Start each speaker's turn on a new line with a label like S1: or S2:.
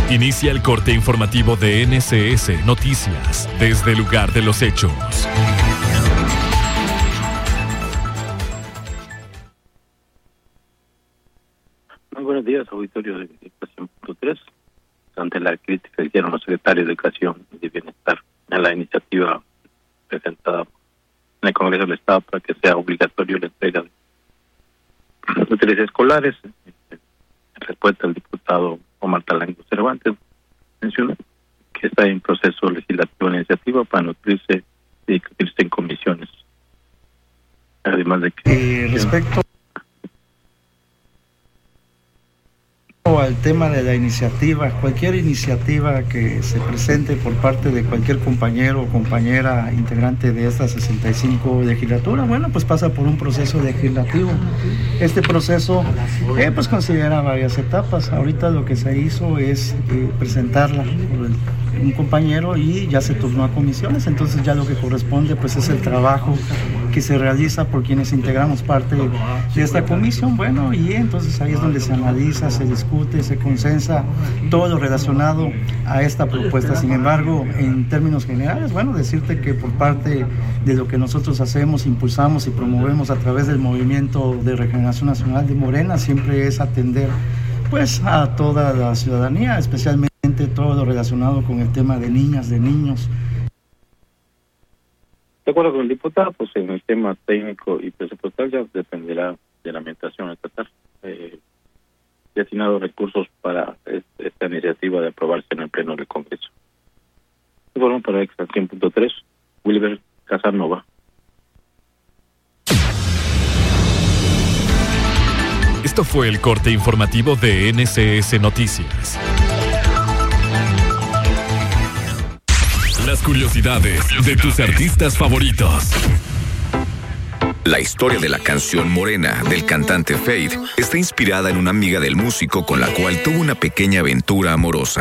S1: Inicia el corte informativo de NCS Noticias desde el lugar de los hechos.
S2: Muy buenos días, auditorio de Educación 3. Ante la crítica que hicieron los secretarios de Educación y de Bienestar a la iniciativa presentada en el Congreso del Estado para que sea obligatorio la entrega de útiles escolares, en respuesta al diputado Omar Talango Cervantes, menciona que está en proceso legislativo la iniciativa para nutrirse y discutirse en comisiones. Además de que...
S3: respecto al tema de la iniciativa, cualquier iniciativa que se presente por parte de cualquier compañero o compañera integrante de esta 65 legislatura, bueno, pues pasa por un proceso legislativo. Este proceso pues considera varias etapas. Ahorita lo que se hizo es presentarla por un compañero y ya se turnó a comisiones, entonces ya lo que corresponde pues es el trabajo que se realiza por quienes integramos parte de esta comisión. Bueno, y entonces ahí es donde se analiza, se discute, se consensa todo lo relacionado a esta propuesta. Sin embargo, en términos generales, bueno, decirte que por parte de lo que nosotros hacemos, impulsamos y promovemos a través del Movimiento de Regeneración Nacional de Morena, siempre es atender pues a toda la ciudadanía, especialmente todo lo relacionado con el tema de niñas, de niños.
S2: De acuerdo con el diputado, pues en el tema técnico y presupuestal ya dependerá de la administración estatal. Destinado recursos para esta iniciativa de aprobarse en el Pleno del Congreso. Informo para Extra 100.3, Wilber Casanova.
S1: Esto fue el corte informativo de NCS Noticias. Las curiosidades de tus artistas favoritos.
S4: La historia de la canción Morena del cantante Fade está inspirada en una amiga del músico con la cual tuvo una pequeña aventura amorosa.